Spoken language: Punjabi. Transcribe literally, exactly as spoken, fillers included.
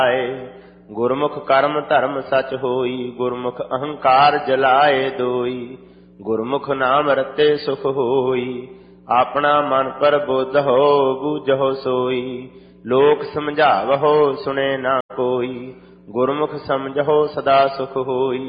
ਗੁਰਮੁਖ ਕਰਮ ਧਰਮ ਸਚ ਹੋਈ, ਗੁਰਮੁਖ ਅਹੰਕਾਰ ਜਲਾਏ ਦੋਈ। ਗੁਰਮੁਖ ਨਾਮ ਰਤੇ ਸੁਖ ਹੋਈ, ਆਪਣਾ ਮਨ ਪਰ ਬੁੱਧੋ ਬੂਝੋ ਸੋਈ। ਲੋਕ ਸਮਝਾਵਹੋ ਸੁਣੇ ਨਾ ਕੋਈ, ਗੁਰਮੁਖ ਸਮਝੋ ਸਦਾ ਸੁਖ ਹੋਈ।